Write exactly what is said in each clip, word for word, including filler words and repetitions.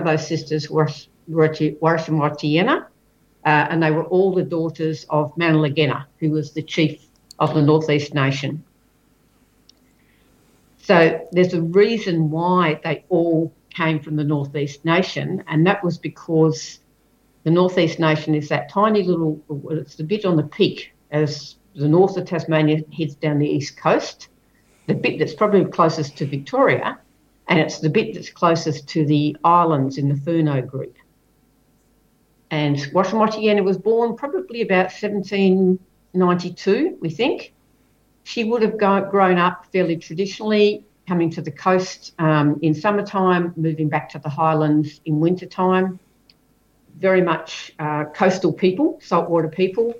those sisters were Warramuatiena, uh, and they were all the daughters of Manalagenna, who was the chief of the North East Nation. So there's a reason why they all came from the North East Nation, and that was because the North East Nation is that tiny little, it's the bit on the peak as the north of Tasmania heads down the east coast, the bit that's probably closest to Victoria, and it's the bit that's closest to the islands in the Furneaux group. And Warramuatiena was born probably about seventeen ninety-two, we think. She would have go, grown up fairly traditionally, coming to the coast um, in summertime, moving back to the highlands in wintertime. Very much uh, coastal people, saltwater people.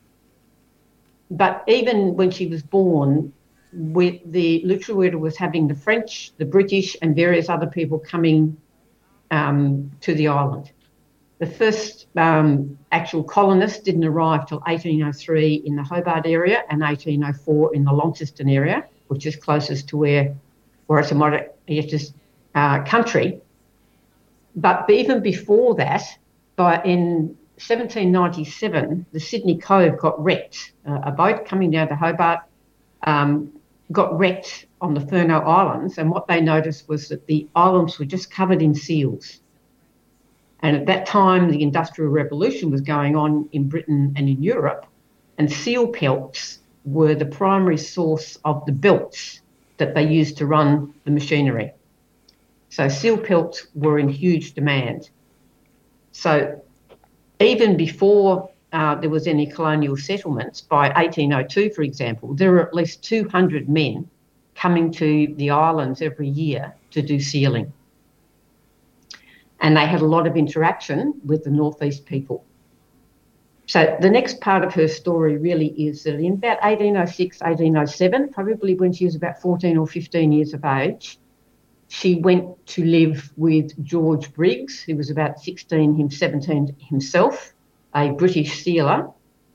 But even when she was born, with the Lutruwita was having the French, the British and various other people coming um, to the island. The first um, actual colonists didn't arrive till eighteen oh three in the Hobart area and eighteen oh four in the Launceston area, which is closest to where Warramuatienia's uh, country. But even before that, by in seventeen ninety-seven, the Sydney Cove got wrecked. Uh, a boat coming down to Hobart um, got wrecked on the Furneaux Islands, and what they noticed was that the islands were just covered in seals. And at that time, the Industrial Revolution was going on in Britain and in Europe, and seal pelts were the primary source of the belts that they used to run the machinery. So seal pelts were in huge demand. So even before uh, there was any colonial settlements, by eighteen oh two, for example, there were at least two hundred men coming to the islands every year to do sealing. And they had a lot of interaction with the North East people. So the next part of her story really is that in about eighteen oh six, eighteen oh seven, probably when she was about fourteen or fifteen years of age, she went to live with George Briggs, who was about sixteen, him seventeen himself, a British sealer.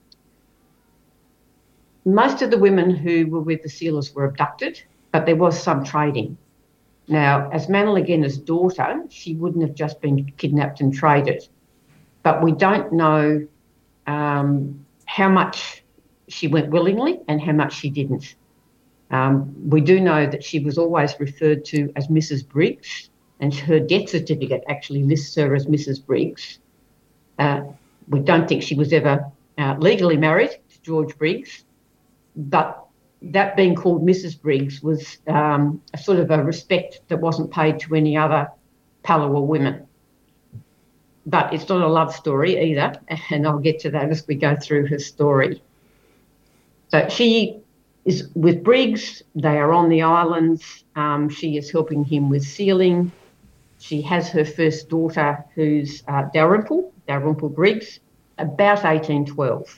Most of the women who were with the sealers were abducted, but there was some trading. Now, as Manalagenna's daughter, she wouldn't have just been kidnapped and traded, but we don't know um, how much she went willingly and how much she didn't. Um, we do know that she was always referred to as Missus Briggs, and her death certificate actually lists her as Missus Briggs. Uh, we don't think she was ever uh, legally married to George Briggs, but that being called Missus Briggs was um, a sort of a respect that wasn't paid to any other Palawa women. But it's not a love story either, and I'll get to that as we go through her story. So she is with Briggs. They are on the islands. Um, she is helping him with sealing. She has her first daughter, who's uh, Dalrymple, Dalrymple Briggs, about eighteen twelve.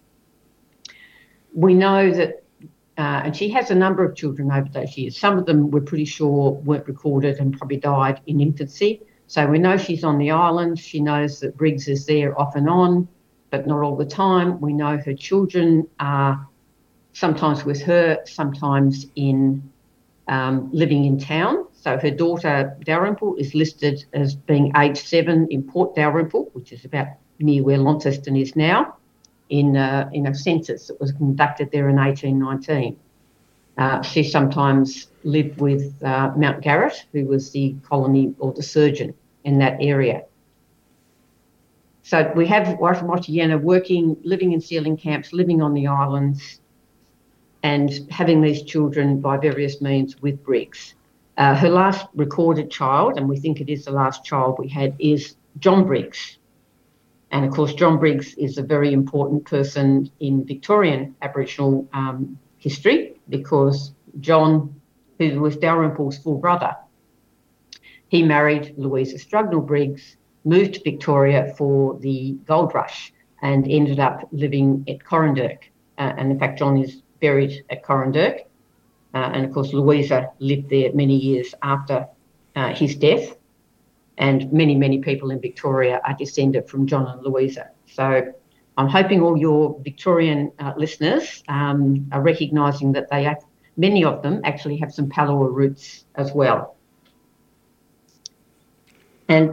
We know that Uh, and she has a number of children over those years. Some of them we're pretty sure weren't recorded and probably died in infancy. So we know she's on the island. She knows that Briggs is there off and on, but not all the time. We know her children are sometimes with her, sometimes in um, living in town. So her daughter Dalrymple is listed as being aged seven in Port Dalrymple, which is about near where Launceston is now, in, uh, in a census that was conducted there in eighteen nineteen. Uh, she sometimes lived with uh, Mount Garrett, who was the colony or the surgeon in that area. So we have Warramuatiena working, living in sealing camps, living on the islands, and having these children by various means with Briggs. Uh, her last recorded child, and we think it is the last child we had, is John Briggs. And of course, John Briggs is a very important person in Victorian Aboriginal um, history, because John, who was Dalrymple's full brother, he married Louisa Strugnell Briggs, moved to Victoria for the gold rush, and ended up living at Corranderk. Uh, and in fact, John is buried at Corranderk. Uh, and of course, Louisa lived there many years after uh, his death. And many, many people in Victoria are descended from John and Louisa. So I'm hoping all your Victorian uh, listeners um, are recognising that they have, many of them actually have some Palawa roots as well. And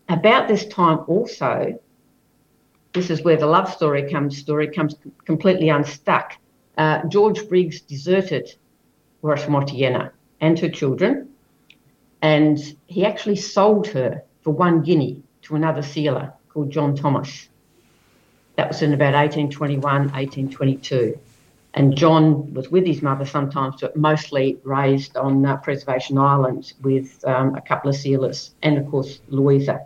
About this time also, this is where the love story comes, story comes completely unstuck. Uh, George Briggs deserted Warrash-Mottiena and her children, and he actually sold her for one guinea to another sealer called John Thomas. That was in about eighteen twenty-one, eighteen twenty-two. And John was with his mother sometimes, but mostly raised on uh, Preservation Island with um, a couple of sealers and, of course, Louisa.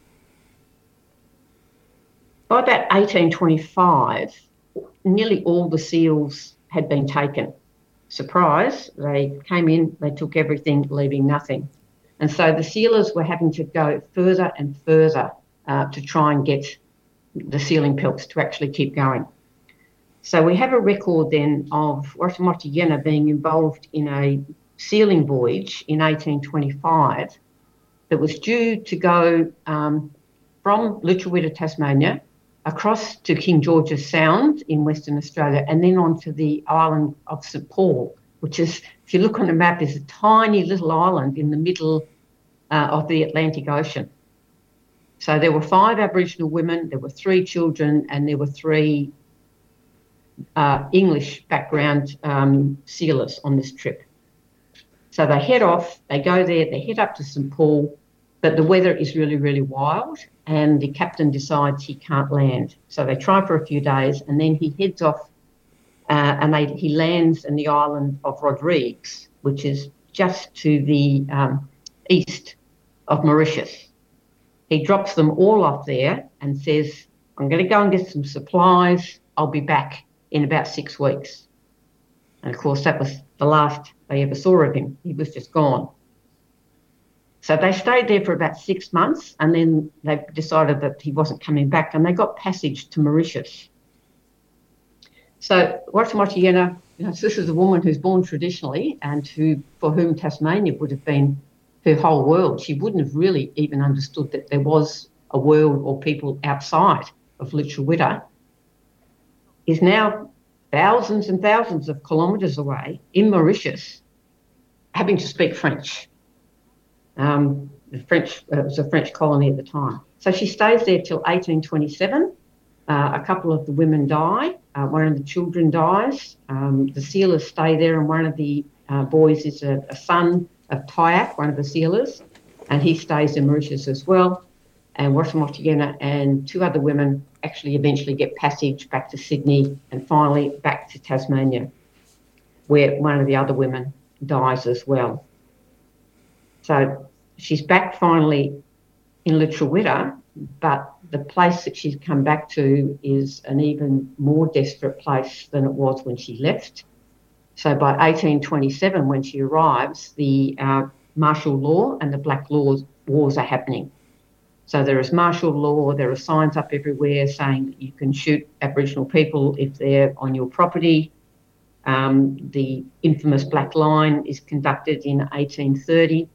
By about eighteen twenty-five, nearly all the seals had been taken. Surprise, they came in, they took everything, leaving nothing. And so the sealers were having to go further and further uh, to try and get the sealing pelts to actually keep going. So we have a record then of Warrash-Mottiena being involved in a sealing voyage in eighteen twenty-five that was due to go um, from Lutruwita, Tasmania, across to King George's Sound in Western Australia, and then on to the island of Saint Paul, which is, if you look on the map, is a tiny little island in the middle uh, of the Atlantic Ocean. So there were five Aboriginal women, there were three children, and there were three uh, English background um, sealers on this trip. So they head off, they go there, they head up to Saint Paul, but the weather is really, really wild, and the captain decides he can't land. So they try for a few days, and then he heads off uh, and they, he lands in the island of Rodrigues, which is just to the um, east of Mauritius. He drops them all off there and says, I'm going to go and get some supplies. I'll be back in about six weeks. And of course, that was the last they ever saw of him. He was just gone. So they stayed there for about six months and then they decided that he wasn't coming back, and they got passage to Mauritius. So Warrash-Mottiena, you know, this is a woman who's born traditionally and who, for whom Tasmania would have been her whole world. She wouldn't have really even understood that there was a world or people outside of Lutruwita, is now thousands and thousands of kilometres away in Mauritius, having to speak French. Um, the French, uh, it was a French colony at the time. So she stays there till eighteen twenty-seven. Uh, a couple of the women die. Uh, one of the children dies. Um, the sealers stay there, and one of the uh, boys is a, a son of Tyak, one of the sealers, and he stays in Mauritius as well. And Warrash-Mottiena and two other women actually eventually get passage back to Sydney and finally back to Tasmania, where one of the other women dies as well. So she's back finally in Lutruwita, but the place that she's come back to is an even more desperate place than it was when she left. So by eighteen twenty-seven, when she arrives, the uh, martial law and the black laws, wars are happening. So there is martial law, there are signs up everywhere saying that you can shoot Aboriginal people if they're on your property. Um, the infamous Black Line is conducted in eighteen thirty.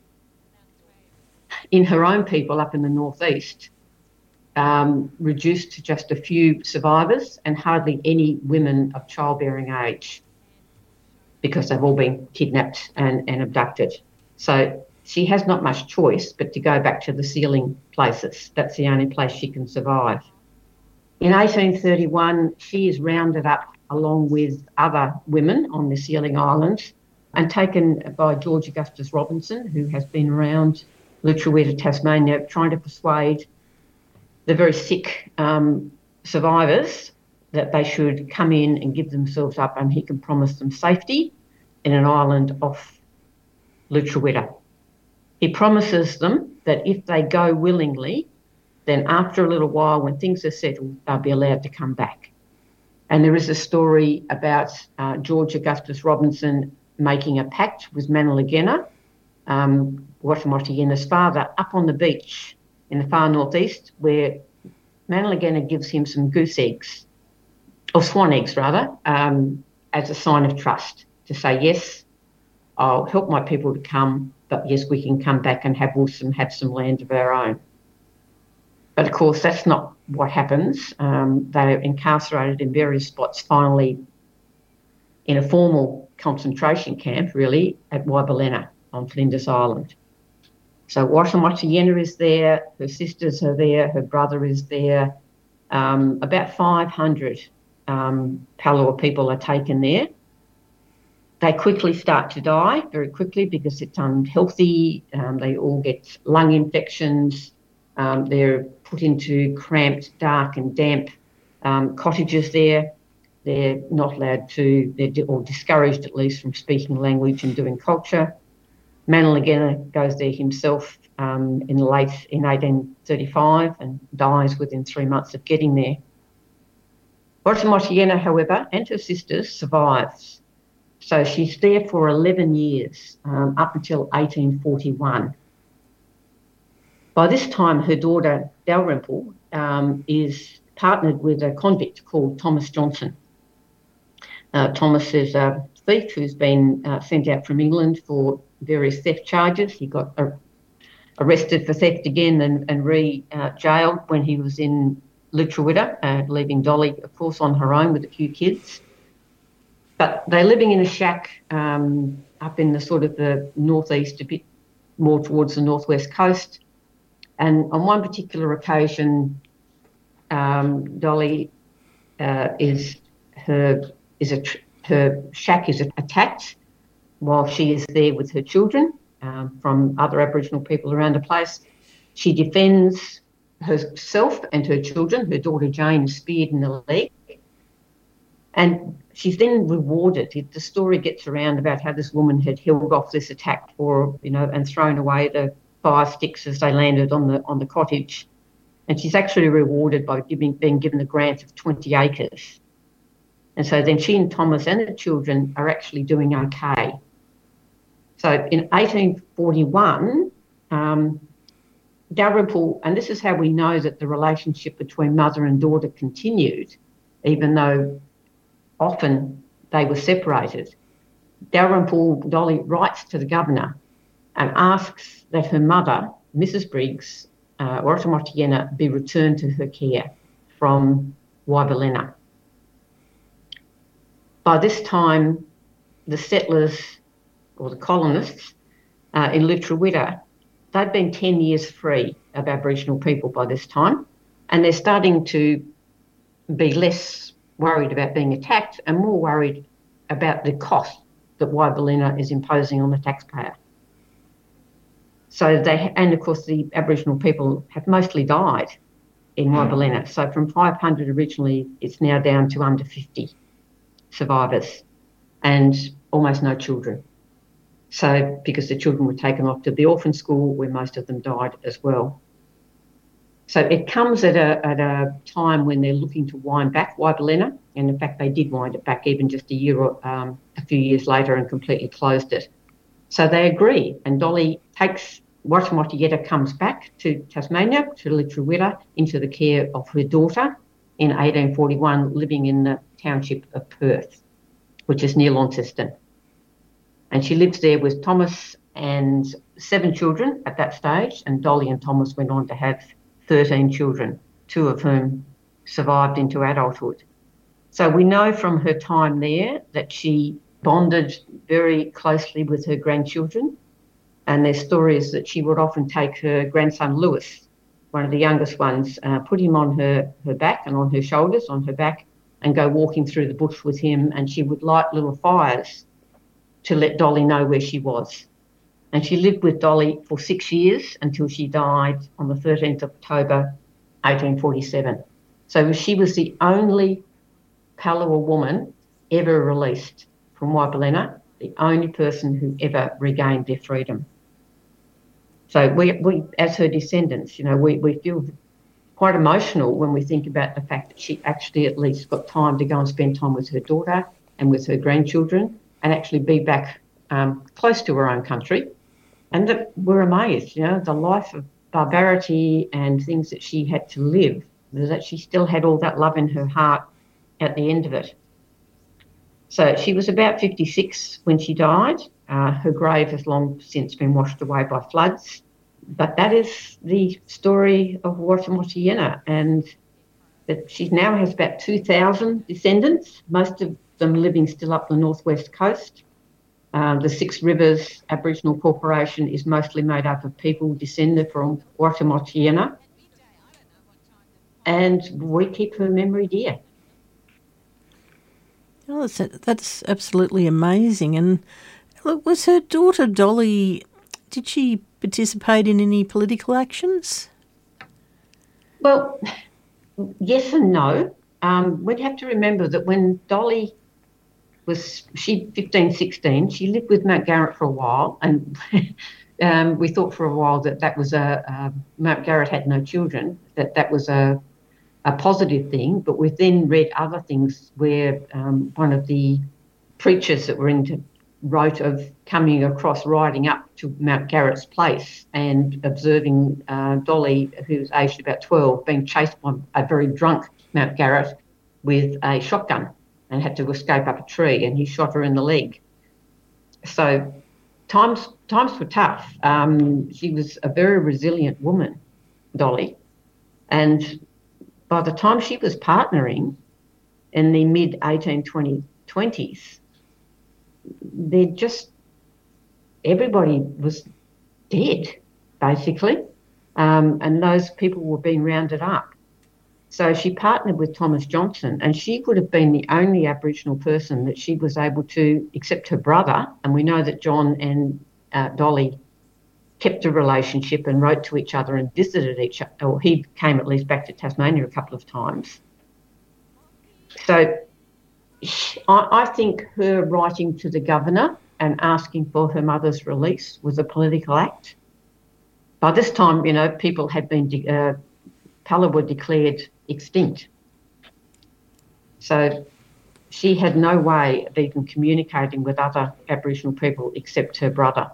In her own people up in the northeast, um, reduced to just a few survivors and hardly any women of childbearing age, because they've all been kidnapped and, and abducted. So she has not much choice but to go back to the sealing places. That's the only place she can survive. In eighteen thirty-one, she is rounded up along with other women on the sealing islands and taken by George Augustus Robinson, who has been around Lutruwita, Tasmania, trying to persuade the very sick um, survivors that they should come in and give themselves up, and he can promise them safety in an island off Lutruwita. He promises them that if they go willingly, then after a little while, when things are settled, they'll be allowed to come back. And there is a story about uh, George Augustus Robinson making a pact with Manalaguena, um, Warrash-Mottiena's father, up on the beach in the far northeast, where Manalaguena gives him some goose eggs, or swan eggs rather, um, as a sign of trust, to say, yes, I'll help my people to come, but yes, we can come back and have some, have some land of our own. But of course, that's not what happens. Um, they're incarcerated in various spots, finally in a formal concentration camp, really, at Waibalena on Flinders Island. So Wartamotiena is there, her sisters are there, her brother is there. Um, about five hundred um, Palawa people are taken there. They quickly start to die, very quickly, because it's unhealthy. Um, they all get lung infections. Um, they're put into cramped, dark and damp um, cottages there. They're not allowed to, they're or discouraged at least from speaking language and doing culture. Manalaguena goes there himself um, in late in eighteen thirty-five and dies within three months of getting there. Wartamotiena, however, and her sisters survives. So she's there for eleven years, um, up until eighteen forty-one. By this time, her daughter, Dalrymple, um, is partnered with a convict called Thomas Johnson. Uh, Thomas is a thief who's been uh, sent out from England for various theft charges. He got uh, arrested for theft again and, and re-jailed uh, when he was in Lutruwita, uh, leaving Dolly, of course, on her own with a few kids. But they're living in a shack um, up in the sort of the northeast, a bit more towards the northwest coast. And on one particular occasion, um, Dolly uh, is her is a her shack is attacked while she is there with her children um, from other Aboriginal people around the place. She defends herself and her children. Her daughter Jane is speared in the leg. And she's then rewarded. The story gets around about how this woman had held off this attack for, you know, and thrown away the fire sticks as they landed on the on the cottage. And she's actually rewarded by giving, being given a grant of twenty acres. And so then she and Thomas and the children are actually doing okay. So in eighteen forty-one, um, Dalrymple, and this is how we know that the relationship between mother and daughter continued, even though often they were separated. Dalrymple, Dolly, writes to the governor and asks that her mother, Missus Briggs, uh, Wartamotiena, be returned to her care from Waibalena. By this time, the settlers, or the colonists, uh, in Lutruwita, they'd been ten years free of Aboriginal people by this time, and they're starting to be less worried about being attacked and more worried about the cost that Waibalena is imposing on the taxpayer. So they, and of course the Aboriginal people have mostly died in Waibalena. So from five hundred originally, it's now down to under fifty survivors and almost no children. So because the children were taken off to the orphan school where most of them died as well. So it comes at a, at a time when they're looking to wind back Waibalena, and in fact they did wind it back even just a year or um, a few years later and completely closed it. So they agree, and Dolly takes, Wartamotiena comes back to Tasmania, to Lutruwita, into the care of her daughter in eighteen forty-one, living in the township of Perth, which is near Launceston. And she lives there with Thomas and seven children at that stage, and Dolly and Thomas went on to have thirteen children, two of whom survived into adulthood. So we know from her time there that she bonded very closely with her grandchildren, and there's stories that she would often take her grandson Lewis, one of the youngest ones, uh, put him on her, her back and on her shoulders, on her back, and go walking through the bush with him, and she would light little fires to let Dolly know where she was. And she lived with Dolly for six years until she died on the thirteenth of October, eighteen forty-seven. So she was the only Palawa woman ever released from Waibalena, the only person who ever regained their freedom. So we, we as her descendants, you know, we, we feel quite emotional when we think about the fact that she actually at least got time to go and spend time with her daughter and with her grandchildren and actually be back um, close to her own country. And that we're amazed, you know, the life of barbarity and things that she had to live, that she still had all that love in her heart at the end of it. So she was about fifty-six when she died. Uh, her grave has long since been washed away by floods. But that is the story of Wartamotiena, and that she now has about two thousand descendants, most of them living still up the northwest coast. Uh, the Six Rivers Aboriginal Corporation is mostly made up of people descended from Watamotiana, and we keep her memory dear. Oh, that's, that's absolutely amazing. And look, was her daughter Dolly, did she participate in any political actions? Well, yes and no. Um, we'd have to remember that when Dolly was she fifteen, sixteen, she lived with Mount Garrett for a while, and um, we thought for a while that that was a, a Mount Garrett had no children, that that was a a positive thing, but we've then read other things where um, one of the preachers that were into wrote of coming across, riding up to Mount Garrett's place and observing uh, Dolly, who was aged about twelve, being chased by a very drunk Mount Garrett with a shotgun and had to escape up a tree, and he shot her in the leg. So times times were tough. Um, she was a very resilient woman, Dolly, and by the time she was partnering in the mid eighteen twenties, they just, everybody was dead, basically, um, and those people were being rounded up. So she partnered with Thomas Johnson, and she would have been the only Aboriginal person that she was able to, except her brother, and we know that John and uh, Dolly kept a relationship and wrote to each other and visited each other, or he came at least back to Tasmania a couple of times. So I, I think her writing to the governor and asking for her mother's release was a political act. By this time, you know, people had been, de- uh, Palawa declared extinct. So she had no way of even communicating with other Aboriginal people except her brother.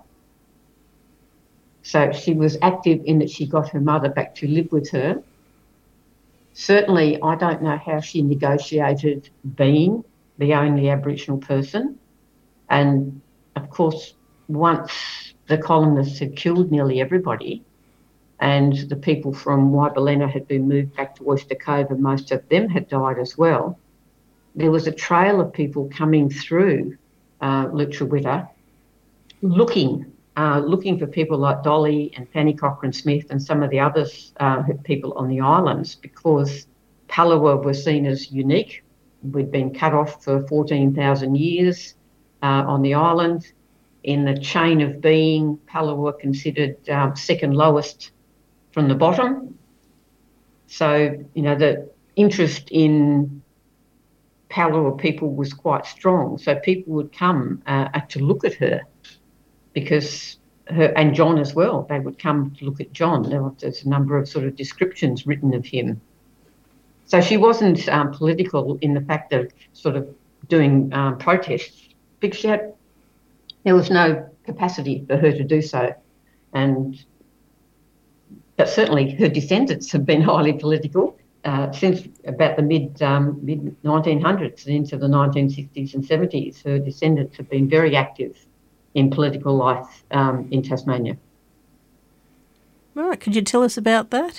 So she was active in that she got her mother back to live with her. Certainly, I don't know how she negotiated being the only Aboriginal person. And, of course, once the colonists had killed nearly everybody and the people from Waibalena had been moved back to Oyster Cove and most of them had died as well, there was a trail of people coming through uh, Lutruwita looking Uh, looking for people like Dolly and Fanny Cochrane Smith and some of the others uh, people on the islands, because Palawa was seen as unique. We'd been cut off for fourteen thousand years uh, on the island. In the chain of being, Palawa were considered um, second lowest from the bottom. So, you know, the interest in Palawa people was quite strong. So people would come uh, to look at her, because her, and John as well, they would come to look at John. There's a number of sort of descriptions written of him. So she wasn't um, political in the fact of sort of doing um, protests, because she had, there was no capacity for her to do so. And but certainly her descendants have been highly political uh, since about the mid um, mid nineteen hundreds and into the nineteen sixties and seventies. Her descendants have been very active in political life um, in Tasmania. Right, could you tell us about that?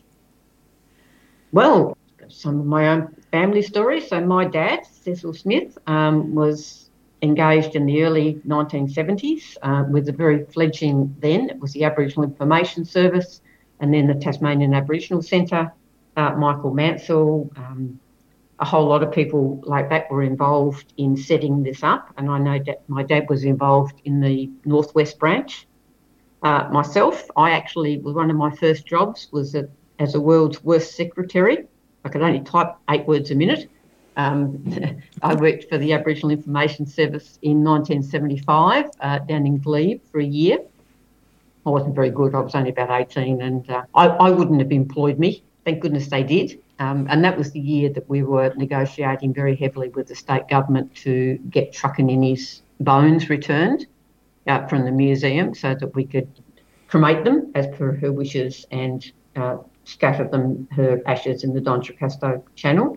Well, some of my own family stories. So my dad, Cecil Smith, um, was engaged in the early nineteen seventies uh, with the very fledgling then. It was the Aboriginal Information Service and then the Tasmanian Aboriginal Centre. Uh, Michael Mansell, um, a whole lot of people like that were involved in setting this up, and I know that my dad was involved in the Northwest branch. Uh, myself, I actually, one of my first jobs was a, as a world's worst secretary. I could only type eight words a minute. Um, I worked for the Aboriginal Information Service in nineteen seventy-five uh, down in Glebe for a year. I wasn't very good. I was only about eighteen, and uh, I, I wouldn't have employed me. Thank goodness they did. Um, and that was the year that we were negotiating very heavily with the state government to get Truckanini's bones returned out from the museum so that we could cremate them as per her wishes and uh, scatter them, her ashes, in the Don Tricasto Channel.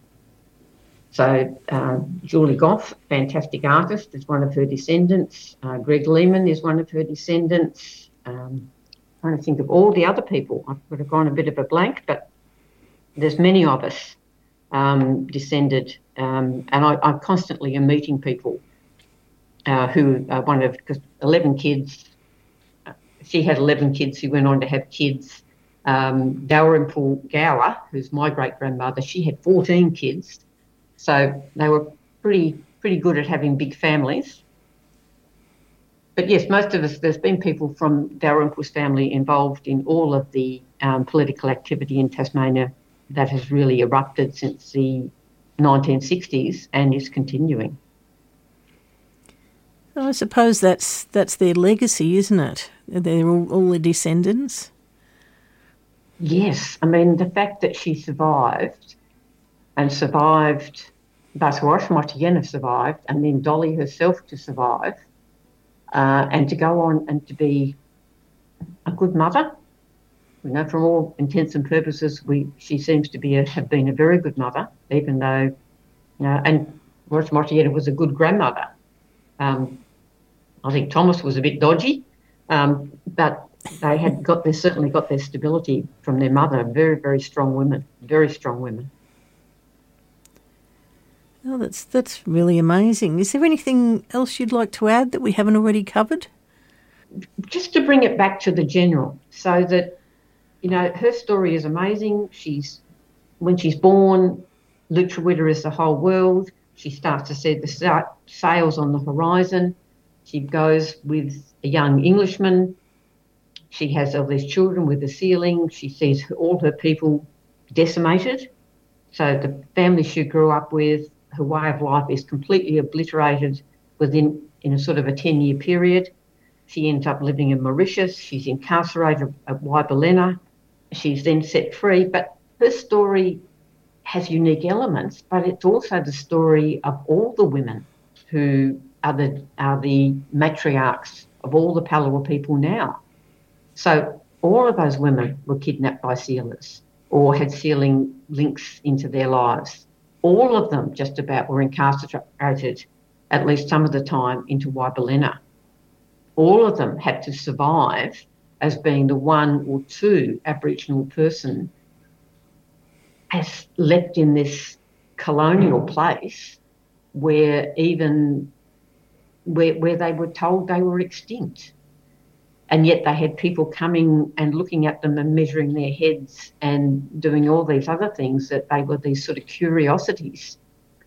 So uh, Julie Goff, fantastic artist, is one of her descendants. Uh, Greg Lehman is one of her descendants. Um, I'm trying to think of all the other people. I've got to gone a bit of a blank, but there's many of us um, descended, um, and I, I constantly am meeting people uh, who uh, one of because eleven kids. She had eleven kids who went on to have kids. Um, Dalrymple Gower, who's my great-grandmother, she had fourteen kids. So they were pretty pretty good at having big families. But yes, most of us, there's been people from Dalrymple's family involved in all of the um, political activity in Tasmania that has really erupted since the nineteen sixties and is continuing. I suppose that's that's their legacy, isn't it? They're all, all the descendants. Yes, I mean, the fact that she survived and survived, both Warrash-Martiana survived, and then Dolly herself to survive, uh, and to go on and to be a good mother. You know, for all intents and purposes, we she seems to be a, have been a very good mother, even though, you know, and Warrash-Martiana was a good grandmother. Um, I think Thomas was a bit dodgy, um, but they had got their certainly got their stability from their mother. Very, very strong women, very strong women. Oh, that's that's really amazing. Is there anything else you'd like to add that we haven't already covered? Just to bring it back to the general, so that, you know, her story is amazing. She's when she's born, Lutruwita is the whole world. She starts to see the sails on the horizon. She goes with a young Englishman. She has all these children with the sealing. She sees all her people decimated. So the family she grew up with, her way of life is completely obliterated within in a sort of a ten-year period. She ends up living in Mauritius. She's incarcerated at Waibelena. She's then set free. But her story has unique elements, but it's also the story of all the women who are the are the matriarchs of all the Palawa people now. So all of those women were kidnapped by sealers or had sealing links into their lives. All of them just about were incarcerated, at least some of the time, into Waibelena. All of them had to survive as being the one or two Aboriginal person has left in this colonial place where even where, where they were told they were extinct. And yet they had people coming and looking at them and measuring their heads and doing all these other things, that they were these sort of curiosities.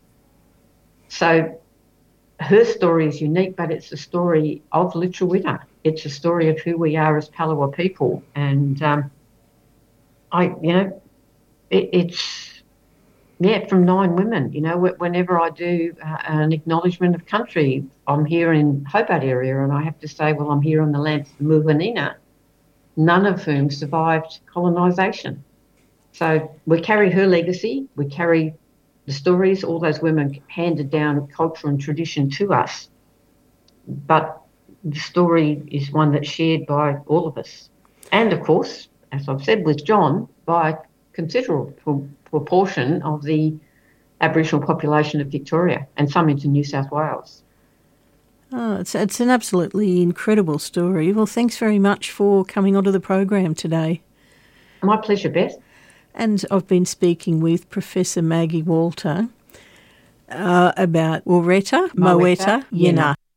So her story is unique, but it's a story of Lutruwita. It's a story of who we are as Palawa people. And um, I, you know, it, it's, yeah, from nine women. You know, whenever I do uh, an acknowledgement of country, I'm here in Hobart area and I have to say, well, I'm here on the lands of the Muwinina, none of whom survived colonisation. So we carry her legacy, we carry the stories, all those women handed down culture and tradition to us. But the story is one that's shared by all of us. And, of course, as I've said with John, by a considerable proportion of the Aboriginal population of Victoria and some into New South Wales. Oh, it's, it's an absolutely incredible story. Well, thanks very much for coming onto the program today. My pleasure, Beth. And I've been speaking with Professor Maggie Walter uh, about Warreta Moeta Yena.